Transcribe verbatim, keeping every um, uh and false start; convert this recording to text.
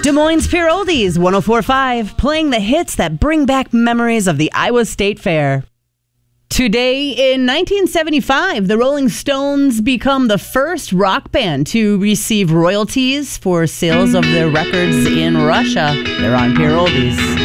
Des Moines Pure Oldies, one oh four point five, playing the hits that bring back memories of the Iowa State Fair. Today in nineteen seventy-five, the Rolling Stones become the first rock band to receive royalties for sales of their records in Russia. They're on Pure Oldies.